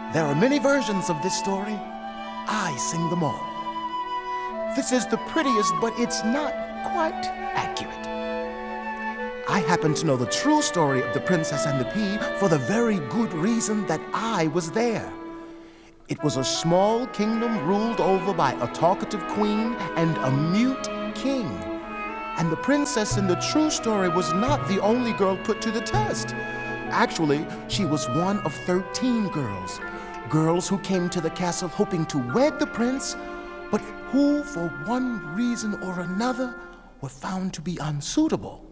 There are many versions of this story. I sing them all. This is the prettiest, but it's not quite accurate. I happen to know the true story of the Princess and the Pea for the very good reason that I was there. It was a small kingdom ruled over by a talkative queen and a mute king. And the princess in the true story was not the only girl put to the test. Actually, she was one of 13 girls. Girls who came to the castle hoping to wed the prince, but who, for one reason or another, were found to be unsuitable.